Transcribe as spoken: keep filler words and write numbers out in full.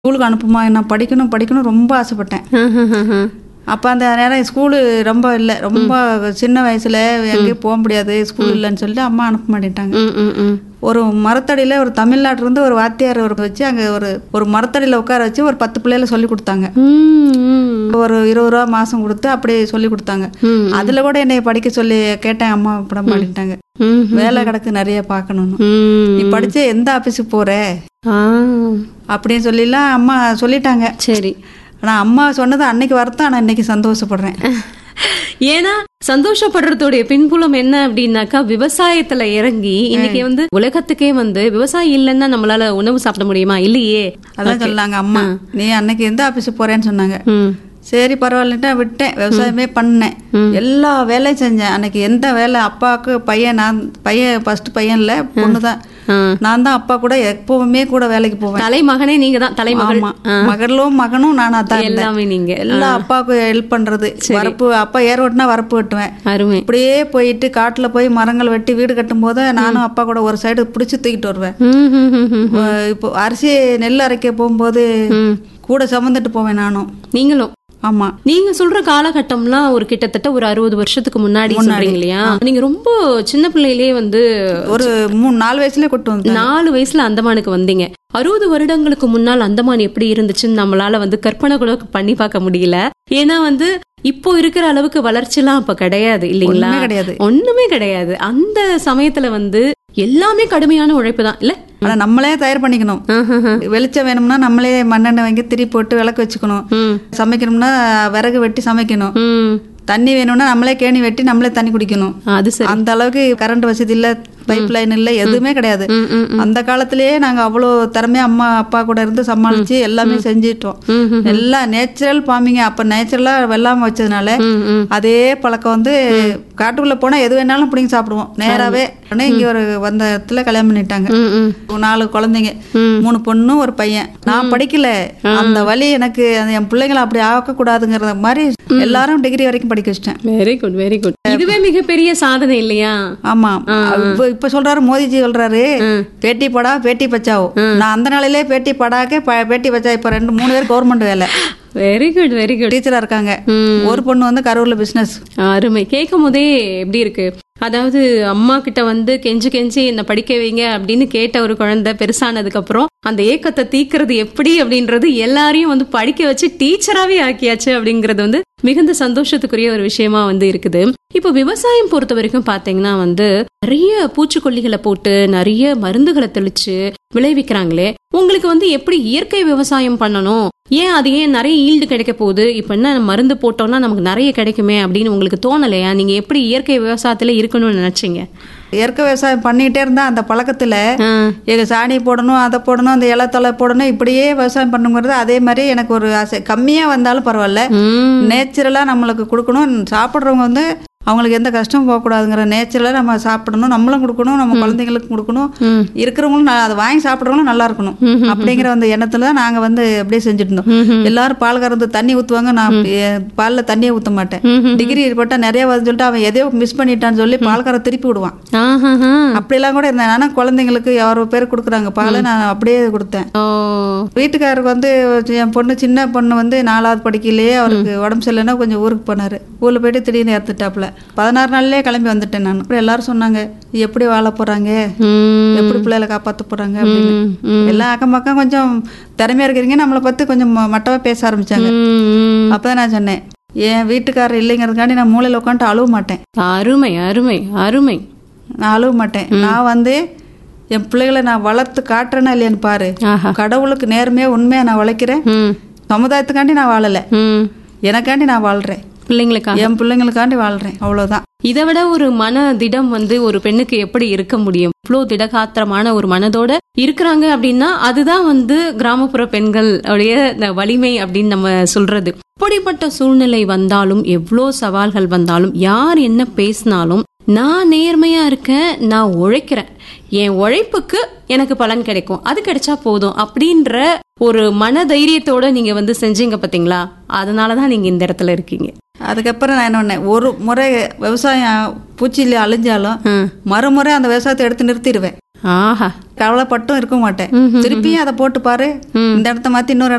ஸ்கூலுக்கு அனுப்புமா, நான் படிக்கணும் படிக்கணும் ரொம்ப ஆசைப்பட்டேன். அப்போ அந்த நேரம் ஸ்கூலு ரொம்ப இல்லை, ரொம்ப சின்ன வயசில் எங்கேயும் போக முடியாது, ஸ்கூல் இல்லைன்னு சொல்லிட்டு அம்மா அனுப்ப மாட்டேட்டாங்க. ஒரு மரத்தடியில் ஒரு தமிழ்நாட்டிலேருந்து ஒரு வாத்தியார் ஒரு வச்சு அங்கே ஒரு ஒரு மரத்தடியில் உட்கார வச்சு ஒரு பத்து பிள்ளைகளை சொல்லி கொடுத்தாங்க. ஒரு இருபது ரூபா மாதம் கொடுத்து அப்படியே சொல்லி கொடுத்தாங்க. அதில் கூட என்னை படிக்க சொல்லி கேட்டேன், அம்மா படம் பாடிட்டாங்க. வேலை கிடக்கு நிறைய பார்க்கணும்னு, நீ படிச்ச எந்த ஆஃபீஸுக்கு போகிற அப்படின்னு சொல்லிலாம் அம்மா சொல்லிட்டாங்க. சரி, ஆனால் அம்மா சொன்னது அன்னைக்கு வரத்தான் நான் இன்னைக்கு சந்தோஷப்படுறேன். ஏன்னா சந்தோஷப்படுறதுடைய பின்புலம் என்ன அப்படின்னாக்கா, விவசாயத்துல இறங்கி இன்னைக்கு வந்து உலகத்துக்கே வந்து விவசாயம் இல்லைன்னா நம்மளால உணவு சாப்பிட முடியுமா? இல்லையே. அதான் சொன்னாங்க அம்மா, நீ அன்னைக்கு எந்த ஆபீஸுக்கு போறேன்னு சொன்னாங்க. சரி பரவாயில்லட்டா விட்டேன், விவசாயமே பண்ணேன், எல்லா வேலையும் செஞ்சேன். அன்னைக்கு எந்த வேலை அப்பாவுக்கு பையன், நான் பையன் ஃபர்ஸ்ட் பையன் இல்லை பொண்ணுதான், நான் தான் அப்பா கூட எப்பவுமே கூட வேலைக்கு போவேன். தலைமகனே நீங்க தான், தலைமகள். மகளும் மகனும் நானா தான், எல்லாமே நீங்க. எல்லா அப்பாவுக்கு ஹெல்ப் பண்றது. வரப்பு அப்பா ஏர் வெட்டினா வரப்பு வெட்டுவேன். அருமை. இப்படியே போயிட்டு காட்டுல போய் மரங்கள் வெட்டி வீடு கட்டும் போது நானும் அப்பா கூட ஒரு சைடு பிடிச்சி தூக்கிட்டு வருவேன். இப்போ அரிசி நெல் அரைக்க போகும்போது கூட சுமந்துட்டு போவேன் நானும். நீங்களும்? ஆமா. நீங்க சொல்ற காலகட்டம்லாம் ஒரு கிட்டத்தட்ட ஒரு அறுபது வருஷத்துக்கு முன்னாடி சொல்றீங்க இல்லையா? நீங்க ரொம்ப சின்ன பிள்ளையிலேயே வந்து ஒரு மூணு நாலு வயசுல கொண்டு வந்து நாலு வயசுல அந்தமானுக்கு வந்தீங்க. அறுபது வருடங்களுக்கு முன்னால் அந்தமான் எப்படி இருந்துச்சுன்னு நம்மளால வந்து கற்பனை கூட பண்ணி பார்க்க முடியல. ஏன்னா வந்து இப்போ இருக்கிற அளவுக்கு வளர்ச்சி எல்லாம் அப்ப கிடையாது இல்லைங்களா? கிடையாது, ஒண்ணுமே கிடையாது. அந்த சமயத்துல வந்து எல்லாமே கடுமையான உழைப்பு தான் இல்ல? ஆனா நம்மளே தயார் பண்ணிக்கணும். வெளிச்சம் வேணும்னா நம்மளே மண்ணெண்ணெய் வாங்கி திரி போட்டு விளக்கு வச்சுக்கணும். சமைக்கணும்னா விறகு வெட்டி சமைக்கணும். தண்ணி வேணும்னா நம்மளே கேணி வெட்டி நம்மளே தண்ணி குடிக்கணும். அது அந்த அளவுக்கு கரண்ட் வசதி இல்ல, பைப் லைன் இல்ல, எதுவுமே கிடையாது. அந்த காலத்திலேயே நாங்க அவ்வளவு திறமையா அம்மா அப்பா கூட இருந்து சமாளிச்சு எல்லாமே செஞ்சிட்டோம். எல்லாம் நேச்சுரல் ஃபார்மிங். அப்ப நேச்சுரலா வெள்ளாம வச்சதுனால அதே பழக்கம் வந்து காட்டுக்குள்ள போனா எது வேணாலும் பிடிங்கி சாப்பிடுவோம் நேராவே. இங்க ஒரு வந்த இடத்துல கல்யாணம் பண்ணிட்டாங்க. நாலு குழந்தைங்க, மூணு பொண்ணு ஒரு பையன். நான் படிக்கல, அந்த வழி எனக்கு என் பிள்ளைங்களை அப்படி ஆக்க கூடாதுங்கிற மாதிரி எல்லாரும் டிகிரி வரைக்கும் படிக்க வச்சிட்டேன். Very good, very good. இதுவே மிகப்பெரிய சாதனை இல்லையா? ஆமா. இப்ப சொல்றாரு மோதிஜி சொல்றாரு, பேட்டி படா பேட்டி பச்சாவோ. நான் அந்த நாளிலே பேட்டி படாக்க பேட்டி பச்சா. இப்ப ரெண்டு மூணு பேர் கவர்மெண்ட் வேலை. Very good, very good. டீச்சரா இருக்காங்க. ஒரு பொண்ணு வந்து கரூர்ல பிசினஸ். அருமை. கேட்கும் போதே எப்படி இருக்கு. அதாவது அம்மா கிட்ட வந்து கெஞ்சி கெஞ்சி என்ன படிக்க வைங்க அப்படின்னு கேட்ட ஒரு குழந்தை பெருசானதுக்கு அப்புறம் அந்த ஏக்கத்தை தீக்கிறது எப்படி அப்படின்றது எல்லாரையும் வந்து படிக்க வச்சு டீச்சராவே ஆக்கியாச்சு அப்படிங்கறது வந்து மிகுந்த சந்தோஷத்துக்குரிய ஒரு விஷயமா வந்து இருக்குது. இப்போ விவசாயம் பொறுத்த வரைக்கும் பாத்தீங்கன்னா வந்து நிறைய பூச்சிக்கொல்லிகளை போட்டு நிறைய மருந்துகளை தெளிச்சு விளைவிக்கிறாங்களே. உங்களுக்கு வந்து எப்படி இயற்கை விவசாயம் பண்ணணும், ஏன் அது ஏன் நிறைய ஈல்டு கிடைக்க போகுது, இப்ப என்ன மருந்து போட்டோம்னா நமக்கு நிறைய கிடைக்குமே அப்படின்னு உங்களுக்கு தோணலையா? நீங்க எப்படி இயற்கை விவசாயத்துல இருக்கணும்னு நினைச்சீங்க? இயற்கை விவசாயம் பண்ணிட்டே இருந்தா அந்த பழக்கத்துல எங்க சாணி போடணும், அதை போடணும், அந்த இலத்தலை போடணும், இப்படியே விவசாயம் பண்ணுங்கிறது. அதே மாதிரி எனக்கு ஒரு ஆசை, கம்மியா வந்தாலும் பரவாயில்ல, நேச்சுரலா நம்மளுக்கு கொடுக்கணும். சாப்பிட்றவங்க வந்து அவங்களுக்கு எந்த கஷ்டமும் போகக்கூடாதுங்கிற நேச்சுரலாக நம்ம சாப்பிடணும், நம்மளும் கொடுக்கணும், நம்ம குழந்தைங்களுக்கும் கொடுக்கணும், இருக்கிறவங்களும் அதை வாங்கி சாப்பிட்றவங்களும் நல்லா இருக்கணும் அப்படிங்கிற அந்த எண்ணத்துல தான் நாங்கள் வந்து அப்படியே செஞ்சுட்டு இருந்தோம். எல்லாரும் பால் கறந்து தண்ணி ஊற்றுவாங்க, நான் பாலில் தண்ணியே ஊற்ற மாட்டேன். டிகிரி போட்டால் நிறைய வருதுன்னு சொல்லிட்டு அவன் எதையோ மிஸ் பண்ணிட்டான்னு சொல்லி பால் கரை திருப்பி விடுவான். அப்படிலாம் கூட இருந்தேன். ஆனால் குழந்தைங்களுக்கு யாரோ பேர் கொடுக்குறாங்க பால், நான் அப்படியே கொடுத்தேன். வீட்டுக்காரருக்கு வந்து என் பொண்ணு சின்ன பொண்ணு வந்து நாலாவது படிக்கலையே, அவருக்கு உடம்பு சரியில்லைன்னா கொஞ்சம் ஊருக்கு போனார். ஊரில் போயிட்டு திடீர்னு இறந்துட்டாப்புல. பதினாறு நாள்லயே கிளம்பி வந்துட்டேன் நான். எல்லாரும் சொன்னாங்க எப்படி வாழ போறாங்க, எப்படி பிள்ளைகளை காப்பாற்ற போறாங்க அப்படின்னு. எல்லா அக்கம் பக்கம் கொஞ்சம் திறமையா இருக்கிறீங்க, நம்மளை பத்தி கொஞ்சம் மட்டவா பேச ஆரம்பிச்சாங்க. அப்பதான் நான் சொன்னேன், என் வீட்டுக்காரர் இல்லைங்கிறதுக்காண்டி நான் மூளையில உட்காந்துட்டு அழுவ மாட்டேன். அருமை, அருமை, அருமை. நான் அழுவ மாட்டேன். நான் வந்து என் பிள்ளைகளை நான் வளர்த்து காட்டுறேன்னா இல்லையான்னு பாரு. கடவுளுக்கு நேர்மையா உண்மையா நான் உழைக்கிறேன். சமுதாயத்துக்காண்டி நான் வாழல, எனக்காண்டி நான் வாழ்றேன், பிள்ளைங்களுக்காக, என் பிள்ளைங்களுக்காண்டி வாழ்றேன், அவ்வளவுதான். இதை விட ஒரு மன திடம் வந்து ஒரு பெண்ணுக்கு எப்படி இருக்க முடியும்? இவ்வளவு திடகாத்திரமான ஒரு மனதோட இருக்கிறாங்க அப்படின்னா அதுதான் வந்து கிராமப்புற பெண்கள் உடைய வலிமை அப்படின்னு நம்ம சொல்றது. அப்படிப்பட்ட சூழ்நிலை வந்தாலும், எவ்வளோ சவால்கள் வந்தாலும், யார் என்ன பேசினாலும் நான் நேர்மையா இருக்கேன், நான் உழைக்கிறேன், என் உழைப்புக்கு எனக்கு பலன் கிடைக்கும், அது கிடைச்சா போதும் அப்படின்ற ஒரு மன தைரியத்தோட நீங்க வந்து செஞ்சீங்க பாத்தீங்களா? அதனாலதான் நீங்க இந்த இடத்துல இருக்கீங்க. அதுக்கப்புறம் நான் என்ன பண்ணேன், ஒரு முறை விவசாயம் பூச்சியில அழிஞ்சாலும் மறுமுறை அந்த விவசாயத்தை எடுத்து நிறுத்திடுவேன். ஆஹா, கவலைப்பட்டும் இருக்க மாட்டேன். திருப்பியும் அதை போட்டு பாரு, இந்த இடத்த மாத்தி இன்னொரு